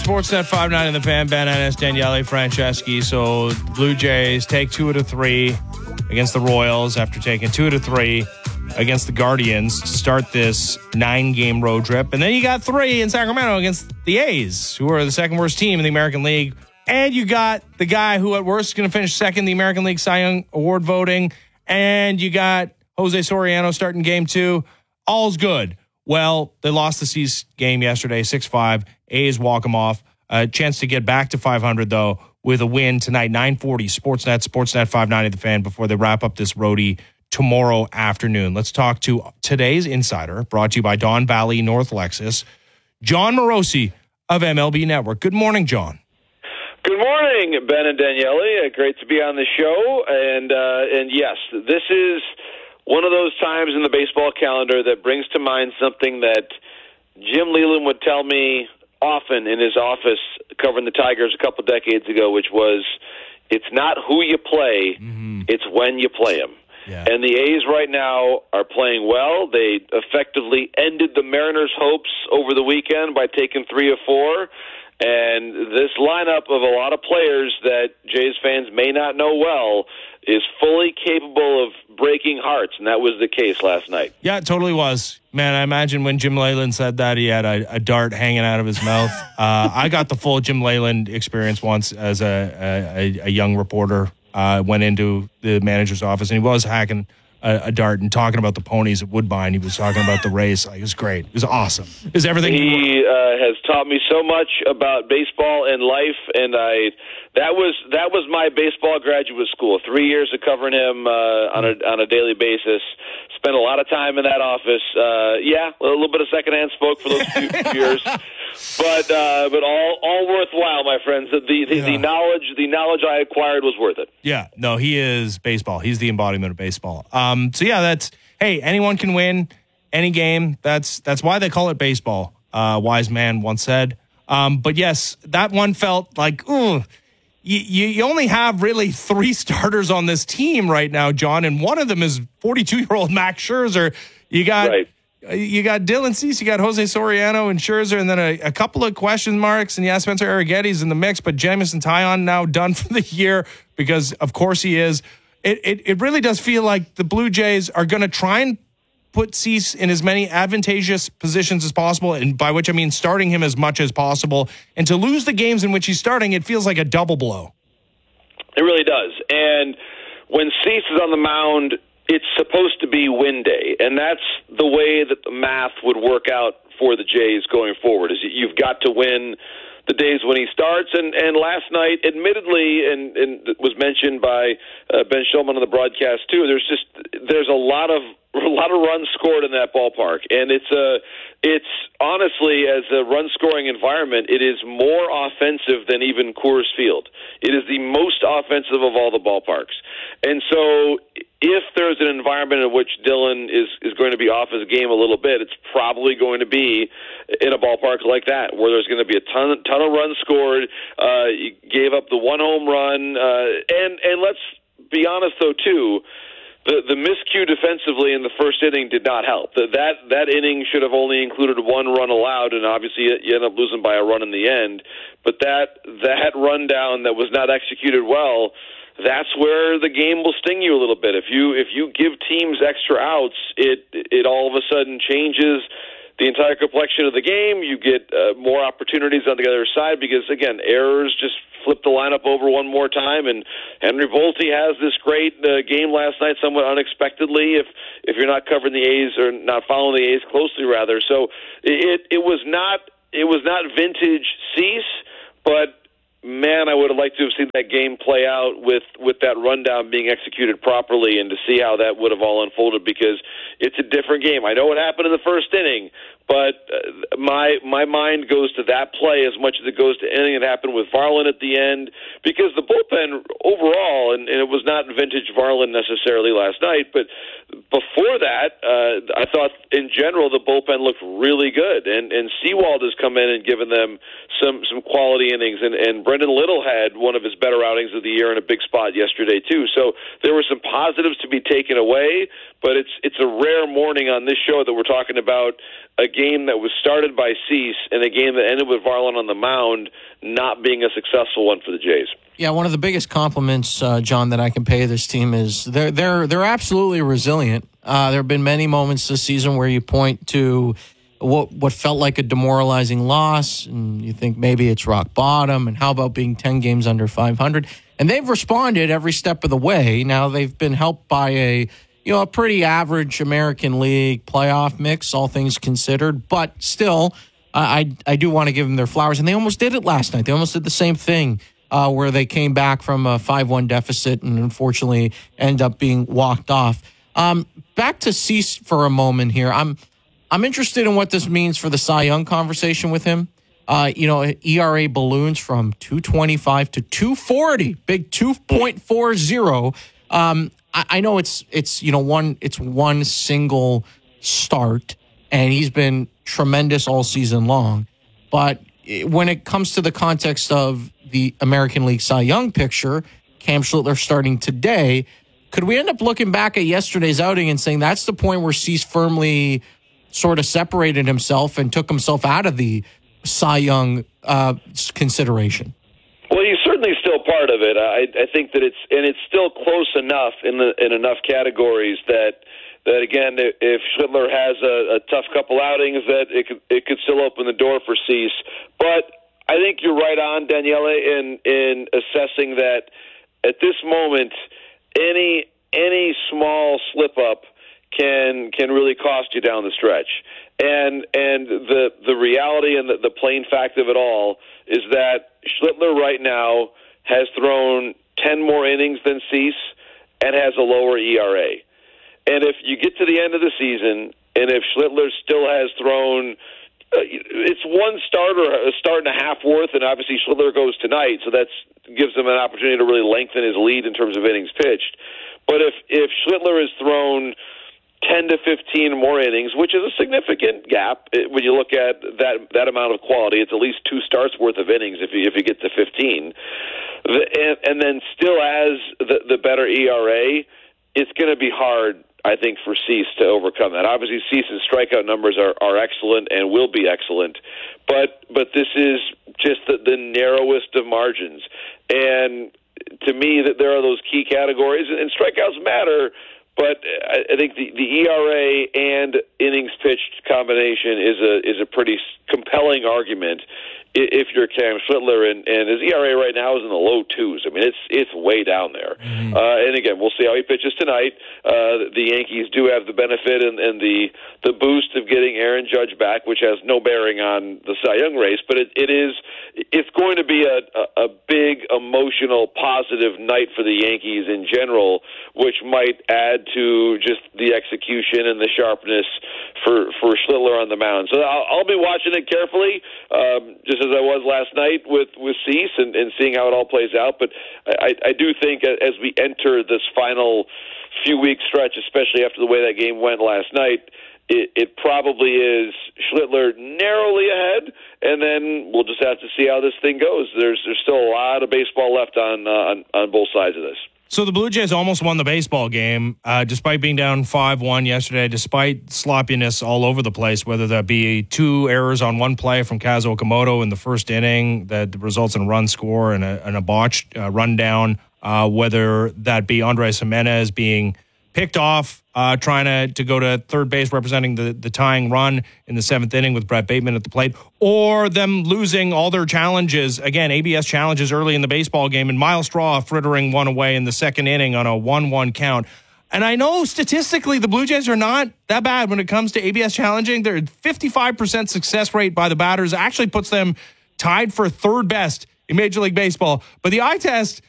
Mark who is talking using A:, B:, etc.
A: Sportsnet 5-9 in the Fan, Ben Ennis, Daniele Franceschi. So Blue Jays take 2 out of 3 against the Royals after taking 2 out of 3 against the Guardians to start this 9-game road trip. And then you got 3 in Sacramento against the A's, who are the second worst team in the American League. And you got the guy who at worst is going to finish second in the American League Cy Young Award voting. And you got Jose Soriano starting game 2. All's good. Well, they lost the C's game yesterday, 6-5. A's walk them off. A chance to get back to 500, though, with a win tonight, 9:40, Sportsnet 590 The Fan, before they wrap up this roadie tomorrow afternoon. Let's talk to today's insider, brought to you by Don Valley North Lexus, John Morosi of MLB Network. Good morning, John.
B: Good morning, Ben and Daniele. Great to be on the show. And yes, this is one of those times in the baseball calendar that brings to mind something that Jim Leyland would tell me often in his office covering the Tigers a couple decades ago, which was, it's not who you play, it's when you play them.
A: Yeah.
B: And the A's right now are playing well. They effectively ended the Mariners' hopes over the weekend by taking 3 of 4. And this lineup of a lot of players that Jays fans may not know well is fully capable of breaking hearts, and that was the case last night.
A: Yeah, it totally was. Man, I imagine when Jim Leyland said that, he had a dart hanging out of his mouth. I got the full Jim Leyland experience once as a young reporter. Went into the manager's office, and he was hacking a dart and talking about the ponies at Woodbine. He was talking about the race. It was great. It was awesome. Is everything?
B: He has taught me so much about baseball and life, and that was my baseball graduate school. 3 years of covering him on a daily basis. Spent a lot of time in that office. A little bit of secondhand smoke for those few years, but all worthwhile, my friends. The knowledge I acquired was worth it.
A: Yeah, no, he is baseball. He's the embodiment of baseball. Anyone can win any game. That's why they call it baseball. Wise man once said. But yes, that one felt like, you only have really 3 starters on this team right now, John, and one of them is 42-year-old Max Scherzer. You got Dylan Cease, you got Jose Soriano and Scherzer, and then a couple of question marks, and Spencer Arrigetti's in the mix, but Jamison Taillon now done for the year because, of course, he is. It really does feel like the Blue Jays are going to try and put Cease in as many advantageous positions as possible, and by which I mean starting him as much as possible. And to lose the games in which he's starting, it feels like a double blow.
B: It really does. And when Cease is on the mound, it's supposed to be win day, and that's the way that the math would work out for the Jays going forward, is you've got to win the days when he starts. And last night, admittedly, and it was mentioned by Ben Shulman on the broadcast too, there's a lot of runs scored in that ballpark, and it's honestly, as a run-scoring environment, it is more offensive than even Coors Field. It is the most offensive of all the ballparks. And so if there's an environment in which Dylan is going to be off his game a little bit, it's probably going to be in a ballpark like that, where there's going to be a ton of runs scored. You gave up the 1 home run, and let's be honest, though, too, the miscue defensively in the first inning did not help. That inning should have only included 1 run allowed, and obviously you end up losing by a run in the end. But that rundown that was not executed well, that's where the game will sting you a little bit. If you give teams extra outs, it all of a sudden changes the entire complexion of the game. You get more opportunities on the other side because, again, errors just flip the lineup over one more time. And Henry Volte has this great game last night, somewhat unexpectedly, if you're not covering the A's or not following the A's closely, rather. So it was not vintage Cease, but man, I would have liked to have seen that game play out with that rundown being executed properly, and to see how that would have all unfolded, because it's a different game. I know what happened in the first inning, but my mind goes to that play as much as it goes to anything that happened with Varland at the end, because the bullpen overall, and it was not vintage Varland necessarily last night, but before that, I thought in general the bullpen looked really good, and Sewald has come in and given them some quality innings, and Brendan Little had one of his better outings of the year in a big spot yesterday too. So there were some positives to be taken away, but it's a rare morning on this show that we're talking about a game that was started by Cease and a game that ended with Varland on the mound not being a successful one for the Jays.
C: Yeah, one of the biggest compliments, John, that I can pay this team is they're absolutely resilient. There have been many moments this season where you point to what felt like a demoralizing loss, and you think maybe it's rock bottom, and how about being 10 games under 500? And they've responded every step of the way. Now they've been helped by a pretty average American League playoff mix, all things considered, but still, I do want to give them their flowers, and they almost did it last night. They almost did the same thing. Where they came back from a 5-1 deficit and unfortunately end up being walked off. Back to Cease for a moment here. I'm interested in what this means for the Cy Young conversation with him. ERA balloons from 2.25 to 2.40, big 2.40. I know it's one single start, and he's been tremendous all season long. But when it comes to the context of the American League Cy Young picture, Cam Schlittler starting today, could we end up looking back at yesterday's outing and saying that's the point where Cease firmly sort of separated himself and took himself out of the Cy Young consideration?
B: Well, he's certainly still part of it. I think that it's still close enough in enough categories that again, if Schlittler has a tough couple outings, that it could still open the door for Cease. But I think you're right on, Daniele, in assessing that at this moment, any small slip up can really cost you down the stretch. And the reality and the plain fact of it all is that Schlittler right now has thrown 10 more innings than Cease and has a lower ERA. And if you get to the end of the season, and if Schlittler still has thrown, it's one start or a start and a half worth, and obviously Schlittler goes tonight, so that gives him an opportunity to really lengthen his lead in terms of innings pitched. But if Schlittler has thrown 10 to 15 more innings, which is a significant gap when you look at that amount of quality, it's at least two starts worth of innings if you get to 15, and then still has the better ERA, it's going to be hard, I think, for Cease to overcome that. Obviously, Cease's strikeout numbers are excellent and will be excellent, but this is just the narrowest of margins. And to me, that there are those key categories, and strikeouts matter, but I think the ERA and innings pitched combination is a pretty compelling argument if you're Cam Schlittler, and his ERA right now is in the low twos. I mean, it's way down there. Mm-hmm. And again, we'll see how he pitches tonight. The Yankees do have the benefit and the boost of getting Aaron Judge back, which has no bearing on the Cy Young race, but it's going to be a big emotional positive night for the Yankees in general, which might add to just the execution and the sharpness for Schlittler on the mound. So I'll be watching it carefully, just as I was last night with Cease and seeing how it all plays out. But I do think as we enter this final few week stretch, especially after the way that game went last night, it probably is Schlittler narrowly ahead, and then we'll just have to see how this thing goes. There's still a lot of baseball left on both sides of this.
A: So the Blue Jays almost won the baseball game, despite being down 5-1 yesterday, despite sloppiness all over the place, whether that be two errors on one play from Kazuo Okamoto in the first inning that results in a run score and a botched rundown, whether that be Andres Jimenez being picked off, trying to go to third base representing the tying run in the seventh inning with Brett Bateman at the plate, or them losing all their challenges, again, ABS challenges early in the baseball game, and Miles Straw frittering one away in the second inning on a 1-1 count. And I know statistically the Blue Jays are not that bad when it comes to ABS challenging. Their 55% success rate by the batters actually puts them tied for third best in Major League Baseball. But the eye test